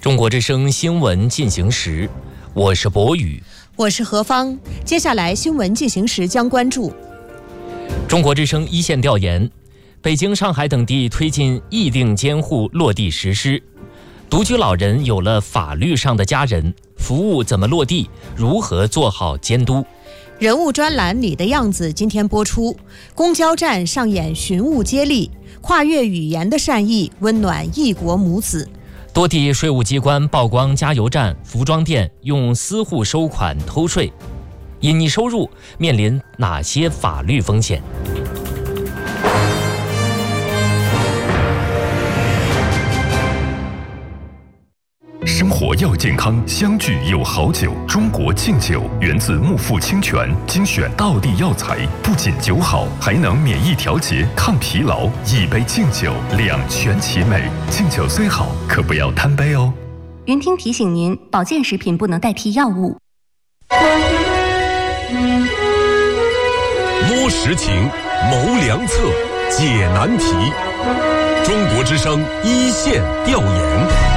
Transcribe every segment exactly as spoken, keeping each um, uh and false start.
中国之声新闻进行时，我是博宇， 我是何芳。接下来新闻进行时将关注中国之声一线调研，北京、上海等地推进议定监护落地实施，独居老人有了法律上的家人，服务怎么落地？如何做好监督？ 人物专栏《你的样子》今天播出，公交站上演寻物接力，跨越语言的善意温暖异国母子。 多地税务机关曝光加油站、服装店用私户收款偷税，隐匿收入面临哪些法律风险？ 生活要健康，相聚有好酒。中国敬酒源自木富清泉，精选道地药材，不仅酒好，还能免疫调节、抗疲劳。一杯敬酒，两全其美。敬酒虽好，可不要贪杯哦。 云听提醒您，保健食品不能代替药物。 摸实情，谋良策，解难题。中国之声一线调研。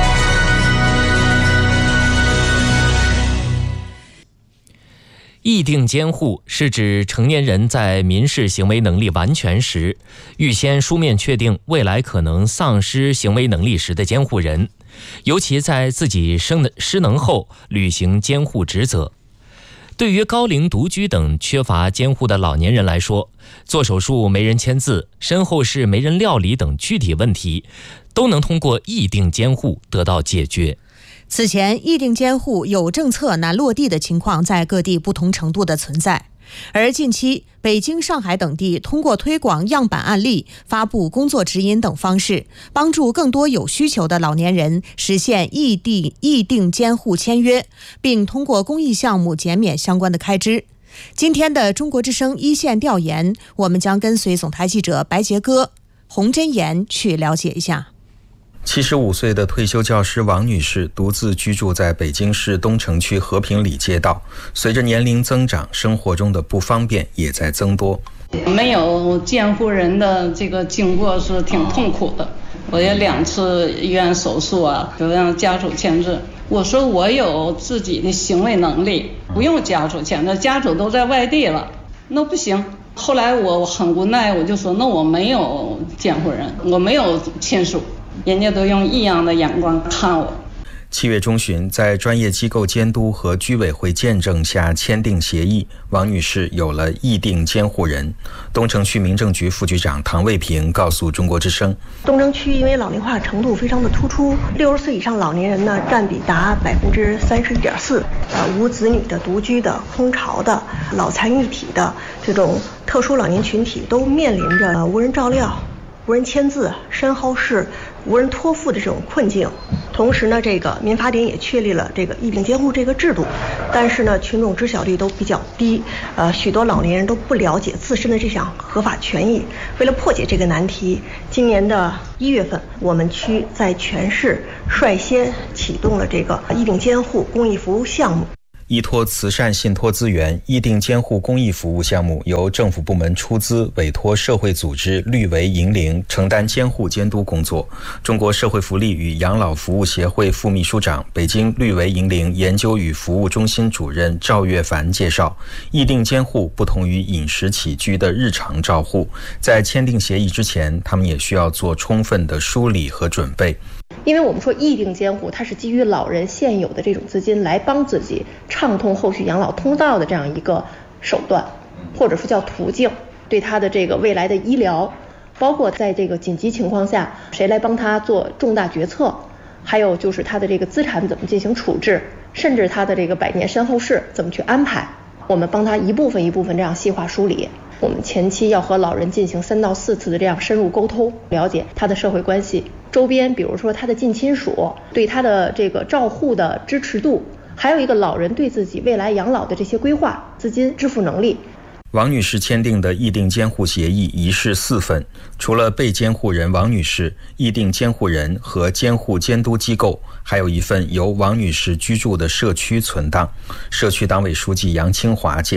议定监护是指成年人在民事行为能力完全时，预先书面确定未来可能丧失行为能力时的监护人，尤其在自己失能后履行监护职责。对于高龄独居等缺乏监护的老年人来说，做手术没人签字、身后事没人料理等具体问题，都能通过议定监护得到解决。 此前，议定监护有政策难落地的情况在各地不同程度的存在，而近期北京、上海等地通过推广样板案例、发布工作指引等方式，帮助更多有需求的老年人实现议定议定监护签约，并通过公益项目减免相关的开支。今天的中国之声一线调研，我们将跟随总台记者白杰哥、洪真言去了解一下。 七十五岁的退休教师王女士独自居住在北京市东城区和平里街道，随着年龄增长，生活中的不方便也在增多。 没有监护人的这个经过是挺痛苦的，我也两次医院手术啊，就让家属签字。我说我有自己的行为能力，不用家属签字，家属都在外地了，那不行。后来我很无奈，我就说那我没有监护人，我没有亲属，人家都用异样的眼光看我。 七月中旬，在专业机构监督和居委会见证下签订协议，王女士有了议定监护人。东城区民政局副局长唐卫平告诉中国之声， 东城区因为老龄化程度非常的突出，六十岁以上老年人呢占比达百分之三十一点四，呃，无子女的、独居的、空巢的、老残一体的这种特殊老年群体都面临着无人照料、无人签字、身后事、无人托付的这种困境。同时呢，这个民法典也确立了这个议定监护这个制度，但是呢，群众知晓率都比较低，呃，许多老年人都不了解自身的这项合法权益。为了破解这个难题，今年的一月份，我们区在全市率先启动了这个议定监护公益服务项目。 依托慈善信托资源，议定监护公益服务项目由政府部门出资，委托社会组织绿为银铃承担监护监督工作。中国社会福利与养老服务协会副秘书长、北京绿为银铃研究与服务中心主任赵月凡介绍，议定监护不同于饮食起居的日常照护，在签订协议之前，他们也需要做充分的梳理和准备。 因为我们说议定监护，它是基于老人现有的这种资金来帮自己畅通后续养老通道的这样一个手段，或者说叫途径，对他的这个未来的医疗，包括在这个紧急情况下谁来帮他做重大决策，还有就是他的这个资产怎么进行处置，甚至他的这个百年身后事怎么去安排，我们帮他一部分一部分这样细化梳理。我们前期要和老人进行三到四次的这样深入沟通，了解他的社会关系，周边比如说他的近亲属对他的这个照护的支持度，还有一个老人对自己未来养老的这些规划、资金支付能力。 王女士签订的议定监护协议一式四份，除了被监护人王女士、议定监护人和监护监督机构，还有一份由王女士居住的社区存档。社区党委书记杨清华介绍，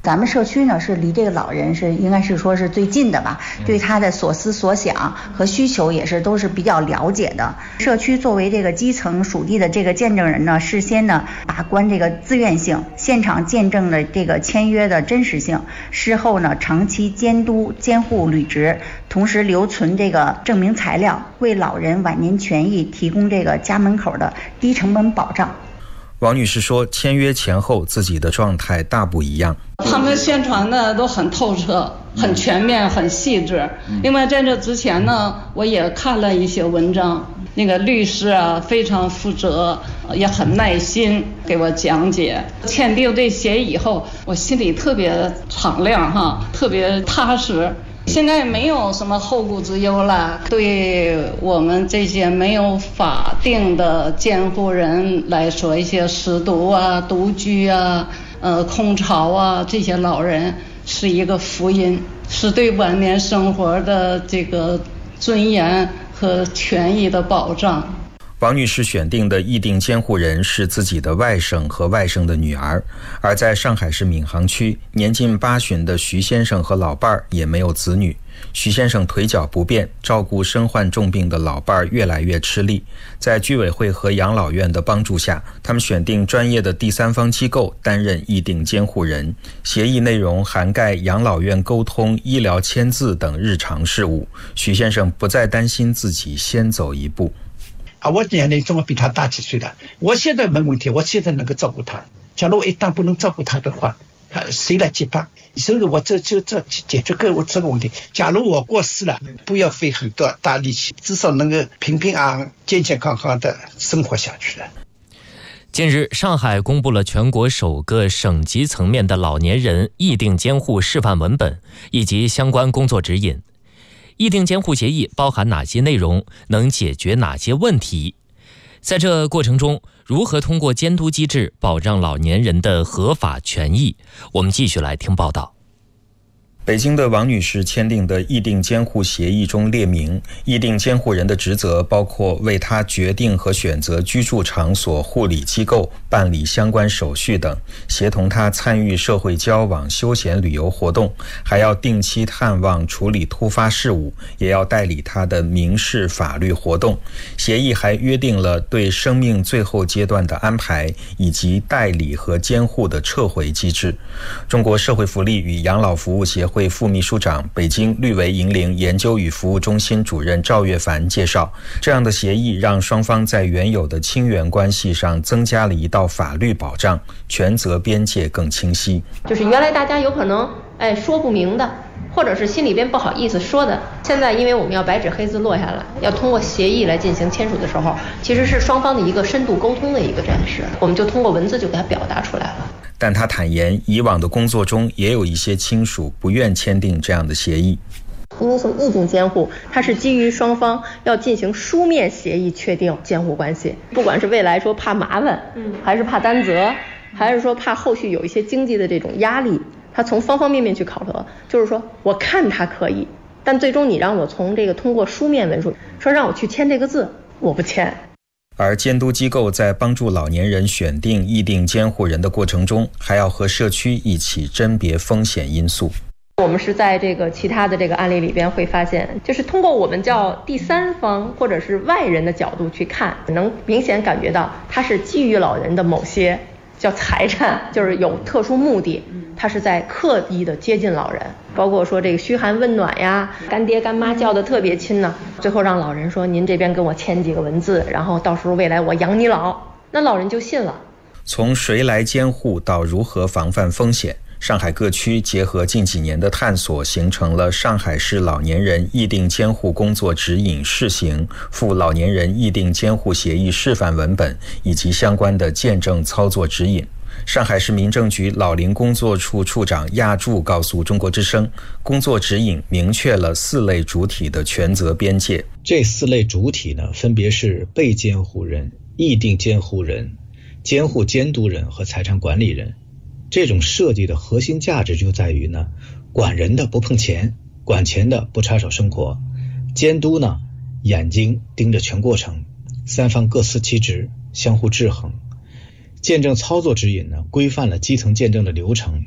咱们社区呢是离这个老人是应该是说是最近的吧，对他的所思所想和需求也是都是比较了解的。社区作为这个基层属地的这个见证人呢，事先呢把关这个自愿性，现场见证了这个签约的真实性，事后呢长期监督监护履职，同时留存这个证明材料，为老人晚年权益提供这个家门口的低成本保障。 王女士说，签约前后自己的状态大不一样。 他们宣传的都很透彻、很全面、很细致。另外，在这之前呢，我也看了一些文章，那个律师啊非常负责，也很耐心给我讲解。签订这协议以后，我心里特别敞亮哈，特别踏实。现在没有什么后顾之忧了，对我们这些没有法定的监护人来说，一些失独啊、独居啊、呃空巢啊这些老人是一个福音，是对晚年生活的这个尊严和权益的保障。 王女士选定的议定监护人是自己的外甥和外甥的女儿，而在上海市闵行区，年近八旬的徐先生和老伴儿也没有子女。徐先生腿脚不便，照顾身患重病的老伴儿越来越吃力。在居委会和养老院的帮助下，他们选定专业的第三方机构担任议定监护人。协议内容涵盖养老院沟通、医疗签字等日常事务。徐先生不再担心自己先走一步。 啊，我年龄总比他大几岁了，我现在没问题，我现在能够照顾他。假如我一旦不能照顾他的话，谁来接班？所以我这就这解决个我这个问题。假如我过世了，不要费很多大力气，至少能够平平安安、健健康康的生活下去了。 近日，上海公布了全国首个省级层面的老年人议定监护示范文本以及相关工作指引。议定监护协议包含哪些内容，能解决哪些问题？在这过程中，如何通过监督机制保障老年人的合法权益？我们继续来听报道。 北京的王女士签订的议定监护协议中列明，议定监护人的职责包括为她决定和选择居住场所、护理机构、办理相关手续等，协同她参与社会交往、休闲旅游活动，还要定期探望、处理突发事务，也要代理她的民事法律活动。协议还约定了对生命最后阶段的安排，以及代理和监护的撤回机制。中国社会福利与养老服务协会会副秘书长、北京绿维银龄研究与服务中心主任赵月凡介绍，这样的协议让双方在原有的亲缘关系上增加了一道法律保障，权责边界更清晰。 就是原来大家有可能哎说不明的，或者是心里边不好意思说的，现在因为我们要白纸黑字落下来，要通过协议来进行签署的时候，其实是双方的一个深度沟通的一个展示，我们就通过文字就给它表达出来了。 但他坦言，以往的工作中也有一些亲属不愿签订这样的协议。 因为从议定监护，它是基于双方要进行书面协议确定监护关系，不管是未来说怕麻烦，嗯，还是怕担责，还是说怕后续有一些经济的这种压力，他从方方面面去考核，就是说我看他可以，但最终你让我从这个通过书面文书说让我去签这个字，我不签。 而监督机构在帮助老年人选定议定监护人的过程中，还要和社区一起甄别风险因素。 我们是在这个其他的这个案例里边会发现，就是通过我们叫第三方或者是外人的角度去看，能明显感觉到它是基于老人的某些叫财产，就是有特殊目的，他是在刻意的接近老人，包括说这个嘘寒问暖呀，干爹干妈叫的特别亲呢，最后让老人说您这边跟我签几个文字，然后到时候未来我养你老，那老人就信了。 从谁来监护到如何防范风险，上海各区结合近几年的探索，形成了上海市老年人议定监护工作指引试行、赴老年人议定监护协议示范文本以及相关的见证操作指引。上海市民政局老龄工作处处长亚柱告诉中国之声，工作指引明确了四类主体的权责边界。 这四类主体呢，分别是被监护人、议定监护人、监护监督人和财产管理人。这种设计的核心价值就在于呢，管人的不碰钱，管钱的不插手生活，监督呢眼睛盯着全过程，三方各司其职，相互制衡。见证操作指引呢，规范了基层见证的流程，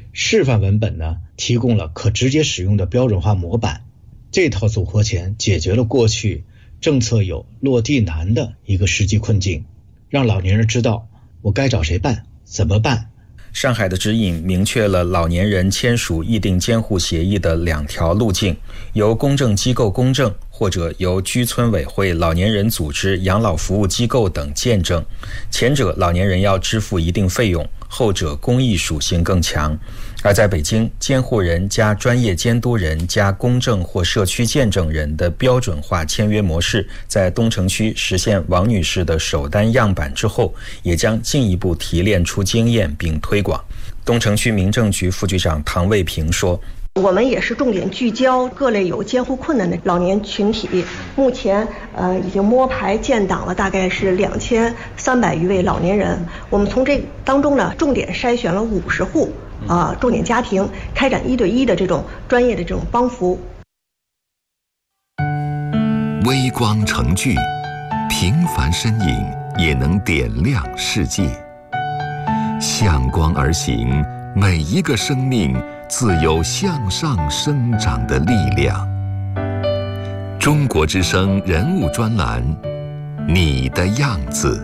示范文本呢，提供了可直接使用的标准化模板。这套组合拳解决了过去政策有落地难的一个实际困境，让老年人知道我该找谁办，怎么办。 上海的指引明确了老年人签署议定监护协议的两条路径，由公证机构公证，或者由居村委会、老年人组织、养老服务机构等见证。前者老年人要支付一定费用，后者公益属性更强。而在北京，监护人加专业监督人加公证或社区见证人的标准化签约模式，在东城区实现王女士的首单样板之后，也将进一步提炼出经验并推广。东城区民政局副局长唐卫平说， 我们也是重点聚焦各类有监护困难的老年群体，目前呃已经摸排建档了大概是两千三百余位老年人。我们从这当中呢，重点筛选了五十户啊、呃、重点家庭，开展一对一的这种专业的这种帮扶。 微光成炬，平凡身影也能点亮世界。向光而行，每一个生命自有向上生长的力量。中国之声人物专栏，你的样子。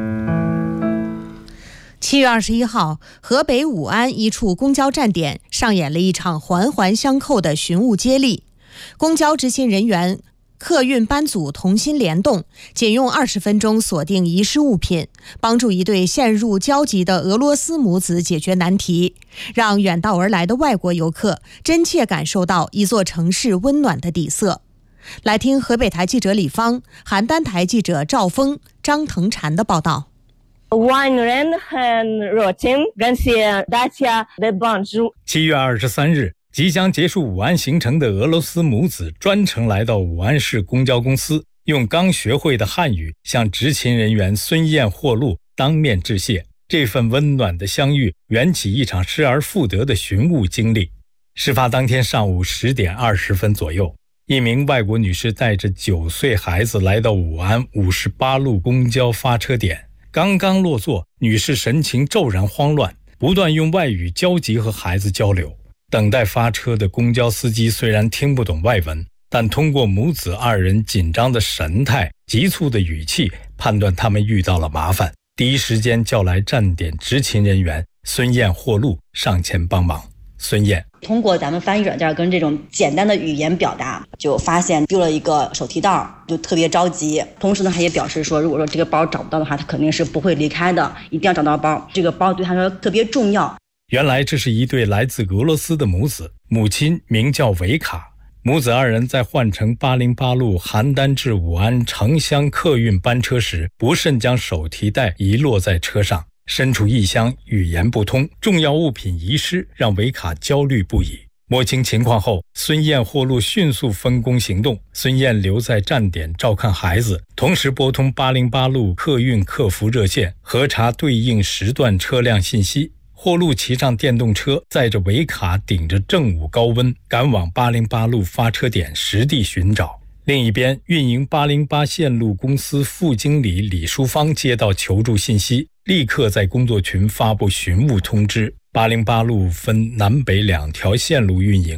七月二十一号，河北武安一处公交站点上演了一场环环相扣的寻物接力。公交执勤人员、客运班组同心联动，仅用二十分钟锁定遗失物品，帮助一对陷入焦急的俄罗斯母子解决难题，让远道而来的外国游客真切感受到一座城市温暖的底色。来听河北台记者李芳、邯郸台记者赵峰、张腾婵的报道。 武安人很热情，感谢大家的帮助。 七月二十三日，即将结束武安行程的俄罗斯母子专程来到武安市公交公司，用刚学会的汉语向执勤人员孙燕霍路当面致谢。这份温暖的相遇缘起一场失而复得的寻物经历。事发当天上午十点二十分左右，一名外国女士带着九岁孩子来到武安五十八路公交发车点，刚刚落座，女士神情骤然慌乱，不断用外语焦急和孩子交流。等待发车的公交司机虽然听不懂外文，但通过母子二人紧张的神态、急促的语气，判断他们遇到了麻烦，第一时间叫来站点执勤人员孙燕霍路上前帮忙。孙燕通过咱们翻译软件跟这种简单的语言表达，就发现丢了一个手提袋，就特别着急。同时呢，他也表示说，如果说这个包找不到的话，他肯定是不会离开的，一定要找到包。这个包对他说特别重要。 原来这是一对来自俄罗斯的母子，母亲名叫维卡。母子二人在换乘八零八路邯郸至武安城乡客运班车时，不慎将手提袋遗落在车上，身处异乡，语言不通，重要物品遗失，让维卡焦虑不已。摸清情况后，孙燕霍路迅速分工行动。孙燕留在站点照看孩子，同时拨通八零八路客运客服热线，核查对应时段车辆信息。霍路骑上电动车，载着维卡顶着正午高温，赶往八零八路发车点实地寻找。另一边，运营八零八线路公司副经理李淑芳接到求助信息，立刻在工作群发布寻物通知。八零八路分南北两条线路运营，